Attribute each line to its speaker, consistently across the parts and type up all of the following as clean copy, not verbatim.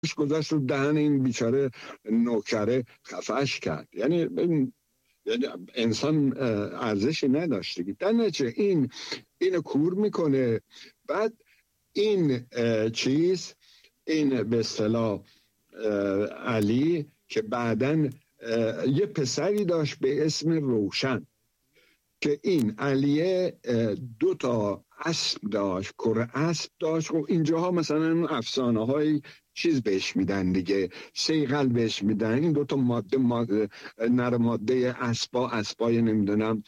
Speaker 1: گذاشت رو دهن این بیچاره نوکره خفش کرد. یعنی انسان ارزشی نداشت دیگه. در نتیجه اینو کور میکنه. بعد این این به اصطلاح علی که بعدن یه پسری داشت به اسم روشن، که این علیه 2 اسب داشت، کره اسب داشت. و اینجاها مثلا افسانه های چیز بهش میدن دیگه، صیقل بهش میدن. این 2 ماده نر ماده اسبای نمیدونم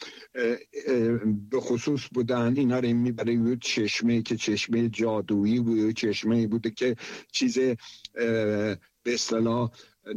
Speaker 1: به خصوص بودن. اینا رو میبره یه چشمه که چشمه جادویی بود، چشمه بوده که چیز به اصطلاح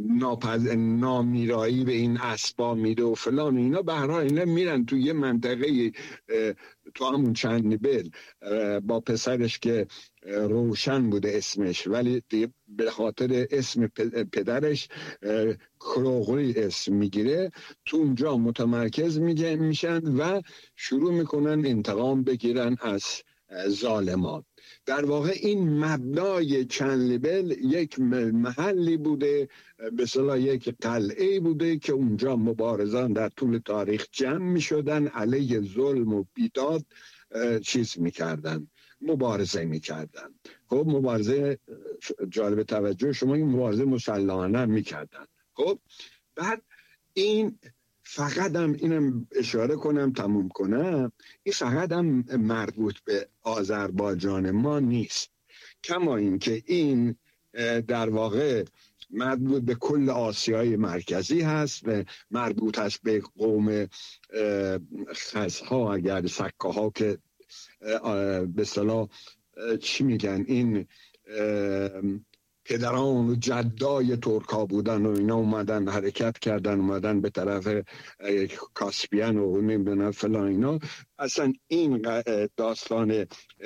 Speaker 1: نامیرایی به این اسبا میده و فلان. اینا به هر حال اینا میرن تو یه منطقه تو همون چندنیبل با پسرش که روشن بوده اسمش، ولی به خاطر اسم پدرش کروغلی اسم میگیره. تو اونجا متمرکز میشن و شروع میکنن انتقام بگیرن از ظالمان. در واقع این مبنای چندلیبل یک محلی بوده، به اصطلاح یک قلعه بوده که اونجا مبارزان در طول تاریخ جمع می شدن، علیه ظلم و بیداد چیز می کردن، مبارزه می کردن. خب مبارزه جالب توجه شما، این مبارزه مسلحانه می کردن. خب بعد این فقط هم اینم اشاره کنم تموم کنم، این فقط هم مربوط به آذربایجان ما نیست، کما این که این در واقع مربوط به کل آسیای مرکزی هست و مربوط هست به قوم خزها، اگر سکاها که به اصطلاح چی میگن، این پدران و جدای ترکا بودن و اینا اومدن حرکت کردن، اومدن به طرف کاسپیان و نمیدونم فلان اینا. اصلا این داستان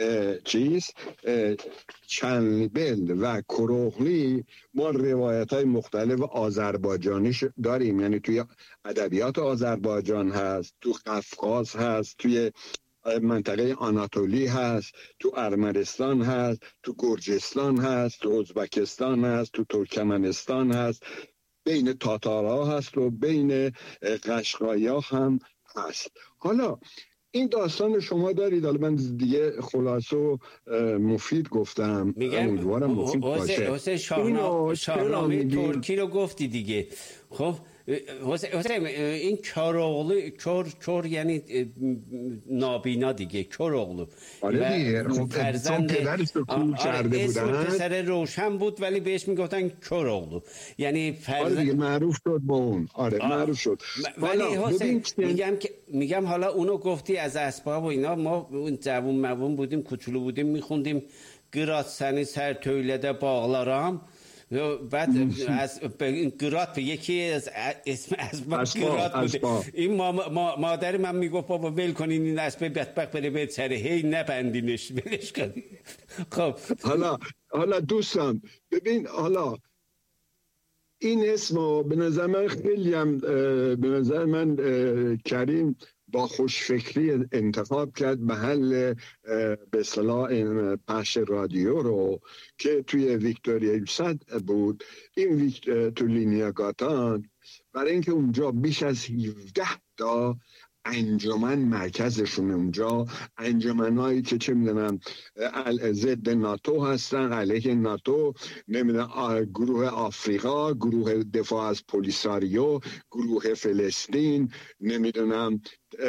Speaker 1: چندلیبل و کروغلی ما روایت های مختلف آذربایجانیش داریم، یعنی توی ادبیات آذربایجان هست، تو قفقاز هست، توی منطقه آناتولی هست، تو ارمنستان هست، تو گرجستان هست، تو ازبکستان هست، تو ترکمنستان هست، بین تاتارها هست و بین قشقایی‌ها هم هست. حالا این داستان شما دارید. حالا من دیگه خلاصه و مفید گفتم، امیدوارم مفید باشه.
Speaker 2: حسین شاهنامه ترکی رو گفتی دیگه. خب حسین این کروغلو، کر یعنی نابینا دیگه، کروغلو.
Speaker 1: آره دیگه، خب پدرش رو کور کرده بودن.
Speaker 2: اسم پسر روشن بود ولی بهش میگفتن کروغلو، یعنی
Speaker 1: آره دیگه معروف شد با اون. معروف شد.
Speaker 2: ولی حسین میگم حالا اونو گفتی از اسباب و اینا، ما اون جوون بودیم، کوچولو بودیم، میخوندیم قرات سنی سر تویلده باغلارام. بعد از گرات یکی از اسم اسباب گرات بوده. این مادر من میگفت بابا ول کنین این اسب بدبخت بره به سر، هی نبندینش، ولش کنین. خب
Speaker 1: حالا دوستان ببین، حالا این اسمو به نظر من خیلی هم به نظر من کریم با خوشفکری انتخاب کرد محل به اصطلاح پخش رادیو رو که توی ویکتوریا ایلساد بود، این تو لینیاگاتان، برای اینکه اونجا بیش از 17 تا انجمن مرکزشون، اونجا انجمنایی که چه میدونم ضد ناتو هستن، علیه ناتو، نمیدونم گروه آفریقا، گروه دفاع از پولیساریو، گروه فلسطین، نمیدونم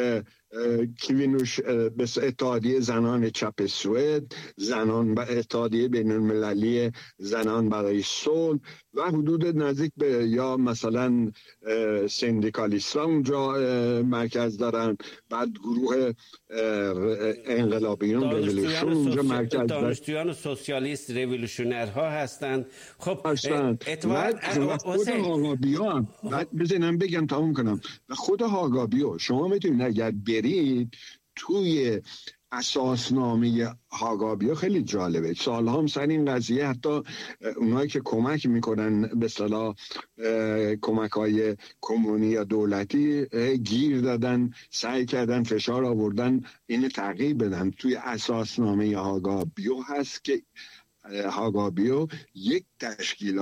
Speaker 1: کیوینوش اتحادیه زنان چپ سوئد، زنان اتحادیه بین المللی زنان برای صلح و حدود نزدیک به یا مثلا سندیکالیستان اونجا مرکز دارن. بعد گروه انقلابیون رولوشن اونجا مرکز دارن،
Speaker 2: دانشجویان سوسیالیست رولوشنرها هستن. خب
Speaker 1: خود هاگابیو بعد بزنم بگم تموم کنم. و خود هاگابیو شما میتونید اگر برید توی اساسنامه هاگابیو، خیلی جالبه، سالها هم سر این قضیه حتی اونایی که کمک میکنن به اصطلاح کمک‌های کمونی یا دولتی گیر دادن، سعی کردن فشار آوردن اینو تغییر بدن. توی اساسنامه هاگابیو هست که هاگابیو یک تشکیلات